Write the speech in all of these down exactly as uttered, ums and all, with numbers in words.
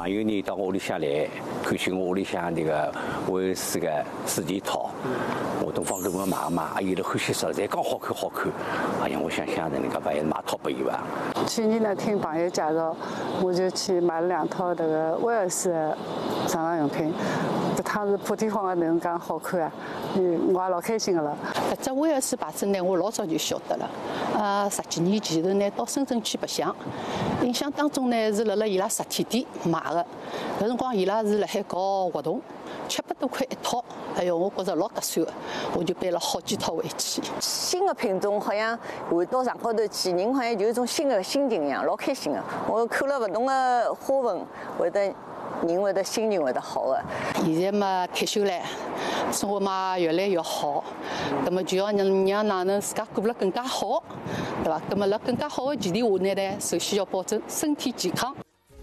朋友呢到屋里向来，看见我屋里向那个威尔斯个字体套，我东方跟我买嘛，伊拉欢喜实在讲好看好看。哎呀，我想想人家把伊买套拨伊伐。 去年呢，听朋友介绍，我就去买了两套这个威尔斯的上床用品。这趟是破天荒的能讲好看啊，嗯，我也老开心的了。 搿只威尔斯牌子呢，我老早就晓得了。呃，十几年前头呢，到深圳去白相，印象当中呢是辣辣伊拉实体店买的。搿辰光伊拉是辣海搞活动，七百多块一套。哎哟，我觉着老合算的，我就背了好几套回去。 新的品种好像回到场高头去，人好像有一种新的心情一样，老开心的。我看了勿同的花纹，会得人会得心情会得好的。 现在嘛退休了，生活嘛越来越好，那么就要让让哪能自家过得更加好，对吧？那么辣更加好的前提下呢呢，首先要保证身体健康。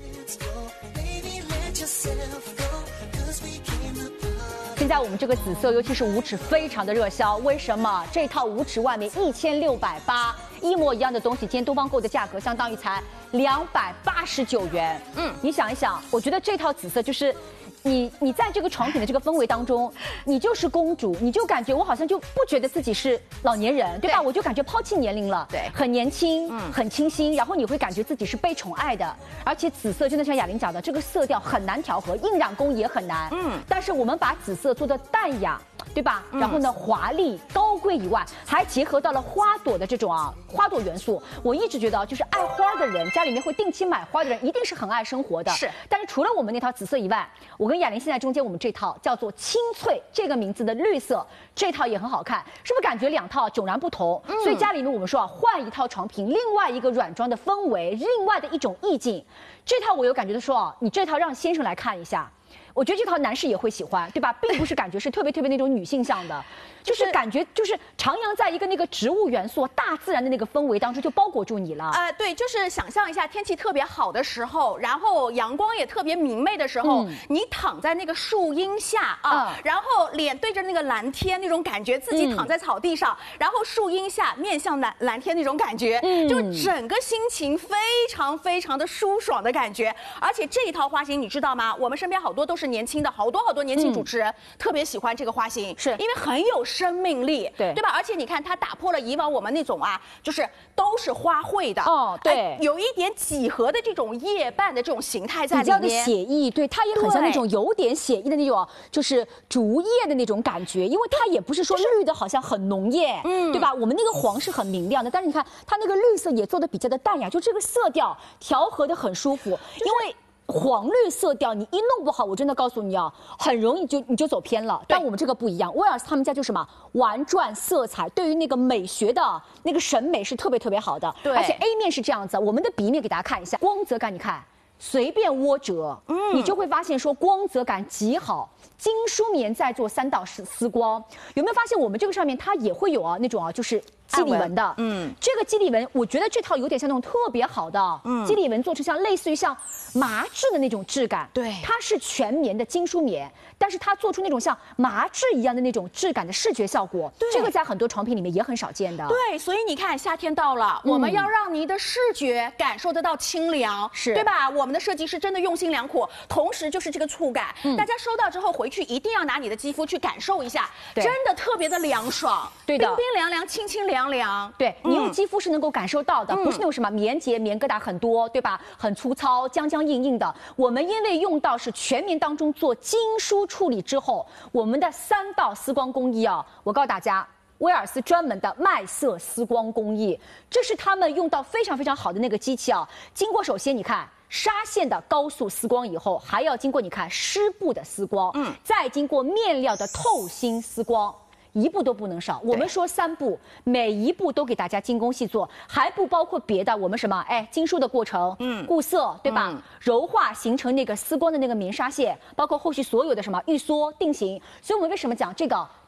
现在我们这个紫色，尤其是五尺，非常的热销。为什么？这套五尺外面一千六百八，一模一样的东西，今天东方购的价格相当于才两百八十九元。嗯，你想一想，我觉得这套紫色就是。你你在这个床品的这个氛围当中，你就是公主，你就感觉我好像就不觉得自己是老年人，对吧？对我就感觉抛弃年龄了，对，很年轻，嗯，很清新，然后你会感觉自己是被宠爱的，而且紫色真的像雅玲讲的，这个色调很难调和，印染工也很难，嗯，但是我们把紫色做的淡雅。对吧？然后呢，华丽高贵以外，还结合到了花朵的这种啊花朵元素。我一直觉得，就是爱花的人，家里面会定期买花的人，一定是很爱生活的。是。但是除了我们那套紫色以外，我跟雅玲现在中间我们这套叫做青翠这个名字的绿色，这套也很好看，是不是感觉两套迥然不同？嗯、所以家里面我们说啊，换一套床品，另外一个软装的氛围，另外的一种意境。这套我有感觉的说啊，你这套让先生来看一下。我觉得这套男士也会喜欢，对吧？并不是感觉是特别特别那种女性向的，就是感觉就是徜徉在一个那个植物元素、大自然的那个氛围当中，就包裹住你了。 呃，对，就是想象一下天气特别好的时候，然后阳光也特别明媚的时候，嗯、你躺在那个树荫下啊，嗯、然后脸对着那个蓝天那种感觉，自己躺在草地上，嗯、然后树荫下面向蓝蓝天那种感觉，嗯、就整个心情非常非常的舒爽的感觉。而且这一套花型你知道吗？我们身边好多都是年轻的，好多好多年轻主持人、嗯、特别喜欢这个花型，是因为很有生命力，对对吧？而且你看，它打破了以往我们那种啊，就是都是花卉的哦，对、哎，有一点几何的这种叶瓣的这种形态在里面， 比较的写意，对，它也很像那种有点写意的那种，就是竹叶的那种感觉，因为它也不是说绿的好像很浓艳，嗯，对吧？我们那个黄是很明亮的，但是你看它那个绿色也做的比较的淡雅，就这个色调调和的很舒服，就是、因为。黄绿色调你一弄不好，我真的告诉你啊，很容易就你就走偏了。但我们这个不一样，威尔斯他们家就什么玩转色彩，对于那个美学的那个审美是特别特别好的。对，而且 A 面是这样子，我们的 B 面给大家看一下，光泽感你看。随便窝折，嗯，你就会发现说光泽感极好。精梳棉再做三道丝丝光，有没有发现我们这个上面它也会有啊那种啊就是肌理纹的，嗯，这个肌理纹我觉得这套有点像那种特别好的，嗯，肌理纹做出像类似于像麻质的那种质感，对，它是全棉的精梳棉，但是它做出那种像麻质一样的那种质感的视觉效果，对，这个在很多床品里面也很少见的。 对，所以你看夏天到了，嗯、我们要让你的视觉感受得到清凉，是对吧？我们的设计师真的用心良苦，同时就是这个触感，嗯、大家收到之后回去一定要拿你的肌肤去感受一下，真的特别的凉爽，对的，冰冰凉凉，清清凉凉。 对，你用肌肤是能够感受到的，嗯、不是那种什么棉结、棉疙瘩很多，对吧？很粗糙、僵僵硬硬的。我们因为用到是全棉当中做精梳处理之后，我们的三道丝光工艺啊，我告诉大家。威尔斯专门的麦色丝光工艺，这是他们用到非常非常好的那个机器啊。经过首先你看纱线的高速丝光以后，还要经过你看湿布的丝光，嗯，再经过面料的透芯丝光。一步都不能少。我们说三步，每一步都给大家精工细作，还不包括别的。我们什么？哎，精梳的过程，嗯，固色，对吧？嗯、柔化形成那个丝光的那个棉纱线，包括后续所有的什么预缩定型。所以我们为什么讲这个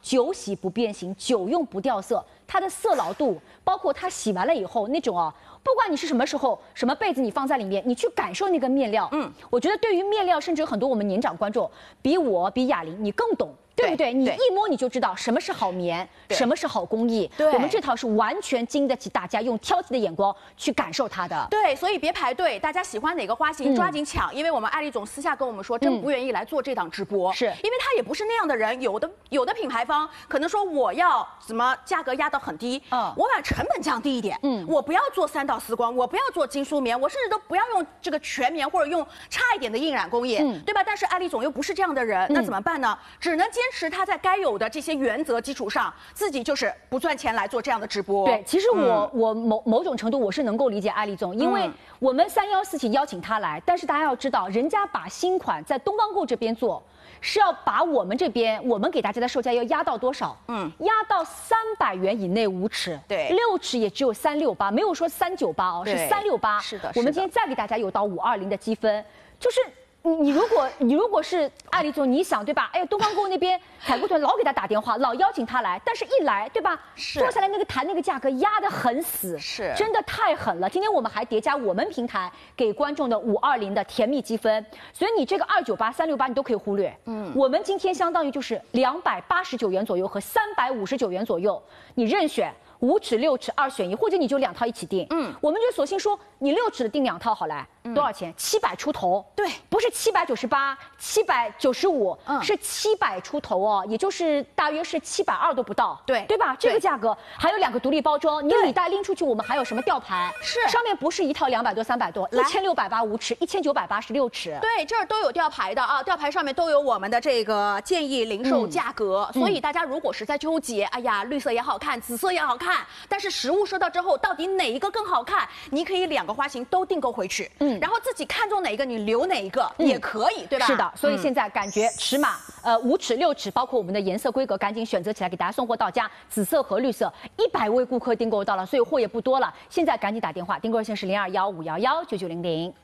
久洗不变形，久用不掉色，它的色牢度，包括它洗完了以后那种啊，不管你是什么时候什么被子你放在里面，你去感受那个面料，嗯，我觉得对于面料，甚至有很多我们年长观众比我比雅玲你更懂。对不对？你一摸你就知道什么是好棉，什么是好工艺。对，我们这套是完全经得起大家用挑剔的眼光去感受它的。 对，所以别排队，大家喜欢哪个花型抓紧抢，因为我们艾丽总私下跟我们说，真不愿意来做这档直播，是因为他也不是那样的人。有的有的品牌方可能说我要怎么价格压得很低，嗯，我把成本降低一点，嗯，我不要做三道丝光，我不要做精梳棉，我甚至都不要用这个全棉或者用差一点的印染工艺，嗯，对吧？但是艾丽总又不是这样的人，那怎么办呢？只能坚持他在该有的这些原则基础上，自己就是不赚钱来做这样的直播。 对，其实我、嗯、我某某种程度我是能够理解艾丽总，因为我们三幺四七邀请他来，但是大家要知道，人家把新款在东方购这边做，是要把我们这边我们给大家的售价要压到多少？嗯，压到三百元以内五尺，对，六尺也只有三六八，没有说三九八哦，是三六八。是的，我们今天再给大家有到五二零的积分，就是。你你如果你如果是艾丽总，你想对吧？哎呀，东方购那边采购团老给他打电话，老邀请他来，但是一来对吧？是坐下来那个谈那个价格压得很死，是真的太狠了。今天我们还叠加我们平台给观众的五二零的甜蜜积分，所以你这个二九八、三六八你都可以忽略。嗯，我们今天相当于就是两百八十九元左右和三百五十九元左右，你任选。五尺六尺二选一，或者你就两套一起订。嗯，我们就索性说你六尺的订两套好来，嗯、多少钱？七百出头。对，不是七百九十八，七百九十五，是七百出头哦，也就是大约是七百二都不到。对，对吧？这个价格还有两个独立包装，你礼袋拎出去，我们还有什么吊牌？是，上面不是一套两百多、三百多，一千六百八五尺，一千九百八十六尺。 对，这儿都有吊牌的啊，吊牌上面都有我们的这个建议零售价格，嗯、所以大家如果是在纠结，哎呀，绿色也好看，紫色也好看。但是实物收到之后，到底哪一个更好看？你可以两个花型都订购回去，嗯，然后自己看中哪一个，你留哪一个、嗯、也可以，对吧？ 是的，所以现在感觉尺码，呃，五尺、六尺，包括我们的颜色规格，赶紧选择起来，给大家送货到家。紫色和绿色，一百位顾客订购到了，所以货也不多了。现在赶紧打电话，订购热线是零二幺五幺幺九九零零。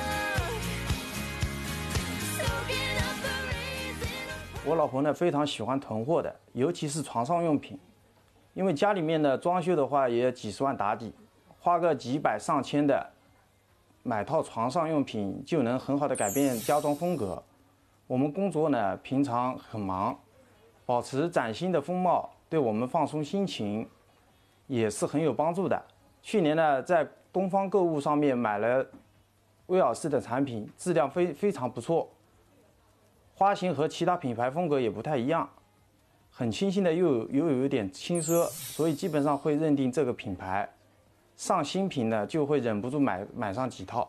我老婆呢非常喜欢囤货的，尤其是床上用品。因为家里面的装修的话也要几十万打底，花个几百上千的买套床上用品就能很好的改变家装风格。我们工作呢平常很忙，保持崭新的风貌对我们放松心情也是很有帮助的。去年呢在东方购物上面买了威尔士的产品，质量非非常不错，花型和其他品牌风格也不太一样。很清新的又有又有一点轻奢，所以基本上会认定这个品牌。上新品呢，就会忍不住买买上几套。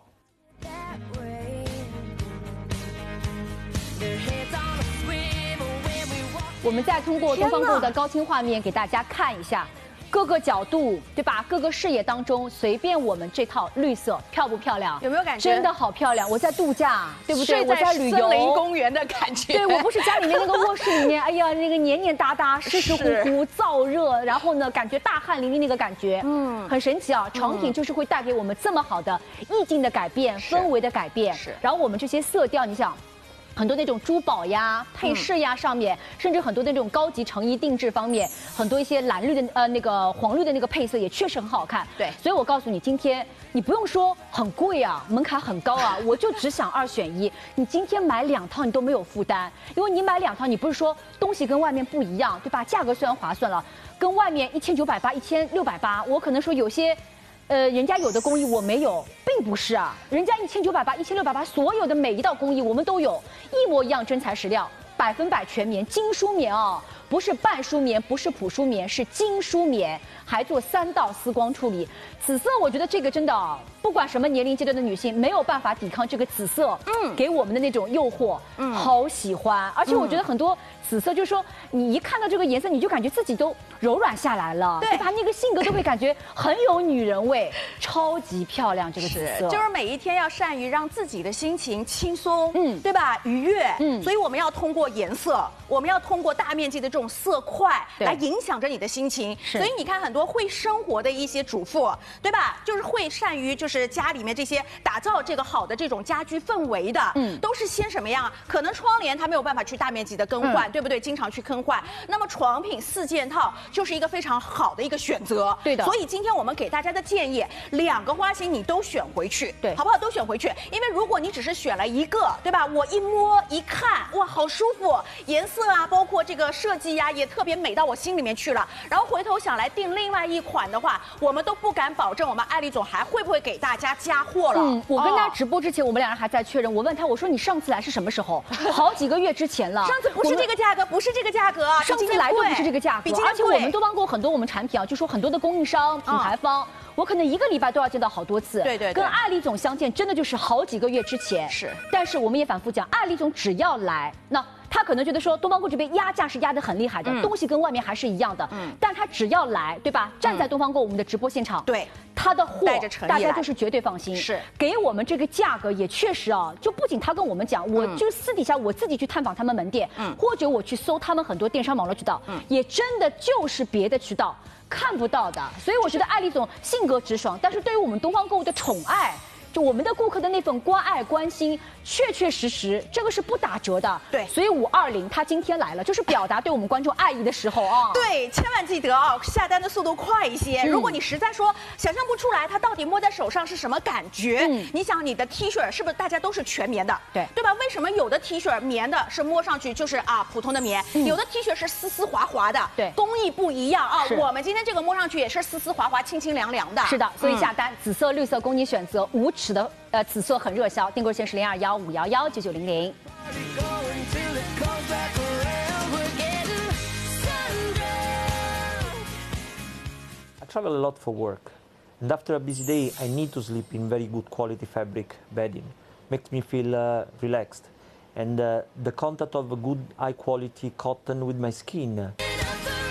我们再通过东方购的高清画面给大家看一下。各个角度，对吧？各个视野当中，随便我们这套绿色漂不漂亮？ 有没有感觉？ 真的好漂亮！我在度假，对不对？我在旅游， 森林公园的感觉。 对，我不是家里面那个卧室里面，哎呀，那个黏黏哒哒、湿湿乎乎、燥热，然后呢，感觉大汗淋漓那个感觉，嗯，很神奇啊！成品就是会带给我们这么好的意境的改变、氛围的改变。是。然后我们这些色调，你想。很多那种珠宝呀、配饰呀上面，嗯、甚至很多那种高级成衣定制方面，很多一些蓝绿的呃那个黄绿的那个配色也确实很好看。对，所以我告诉你，今天你不用说很贵啊，门槛很高啊，我就只想二选一。你今天买两套你都没有负担，因为你买两套，你不是说东西跟外面不一样，对吧？价格虽然划算了，跟外面一千九百八、一千六百八，我可能说有些。呃，人家有的工艺我没有，并不是啊，人家一千九百八、一千六百八，所有的每一道工艺我们都有，一模一样真材实料，百分百全棉，精梳棉哦，不是半梳棉，不是普梳棉，是精梳棉，还做三道丝光处理。紫色，我觉得这个真的哦，不管什么年龄阶段的女性，没有办法抵抗这个紫色，嗯，给我们的那种诱惑，嗯，好喜欢。而且我觉得很多紫色，就是说你一看到这个颜色，你就感觉自己都柔软下来了，对吧？那个性格都会感觉很有女人味，超级漂亮。这个紫色就是每一天要善于让自己的心情轻松，嗯，对吧？愉悦，嗯，所以我们要通过颜色，我们要通过大面积的这这种色块对来影响着你的心情。 是所以你看，很多会生活的一些主妇，对吧？就是会善于就是家里面这些打造这个好的这种家居氛围的， 嗯都是先什么样？可能窗帘它没有办法去大面积的更换， 嗯对不对？经常去更换。那么床品四件套就是一个非常好的一个选择。 对的所以今天我们给大家的建议，两个花型你都选回去， 对好不好？都选回去。因为如果你只是选了一个，对吧？我一摸一看，哇，好舒服，颜色啊，包括这个设计呀、也特别美到我心里面去了。然后回头想来订另外一款的话，我们都不敢保证我们艾丽总还会不会给大家加货了。 嗯，我跟他哦直播之前，我们两人还在确认。我问他，我说你上次来是什么时候？好几个月之前了。 上次不是这个价格，不是这个价格， 上次比今天贵来都不是这个价格比今，天而且我贵们东方购很多我们产品啊，就说很多的供应商、品牌方，我可能一个礼拜都要见到好多次。 对对对跟艾丽总相见，真的就是好几个月之前。 是， 但是我们也反复讲，艾丽总只要来，那他可能觉得说东方购这边压价是压得很厉害的，东西跟外面还是一样的。嗯，但他只要来，对吧？站在东方购我们的直播现场， 对。 他的货带着诚意来大家就是绝对放心， 是给我们这个价格也确实啊，就不仅他跟我们讲，我就私底下我自己去探访他们门店，嗯，或者我去搜他们很多电商网络渠道，嗯，也真的就是别的渠道看不到的。所以我觉得艾丽总性格直爽，但是对于我们东方购物的宠爱，就我们的顾客的那份关爱关心，确确实实这个是不打折的。 对， 所以五二零他今天来了，就是表达对我们观众爱意的时候啊。 对，千万记得啊，下单的速度快一些。 嗯如果你实在说想象不出来它到底摸在手上是什么感觉， 嗯你想你的 T 恤是不是大家都是全棉的？ 对对吧？为什么有的 T 恤棉的是摸上去就是啊普通的棉，有的 T 恤是丝丝滑滑的？ 对工艺不一样啊。 是我们今天这个摸上去也是丝丝滑滑、清清凉凉的。 是的，所以嗯下单、紫色、绿色供你选择，无尺的呃紫色很热销，订购线是零二幺五幺幺九九零零。 I travel a lot for work, and after a busy day, I need to sleep in very good quality fabric bedding. Makes me feel uh, relaxed, and uh, the contact of a good, high quality cotton with my skin.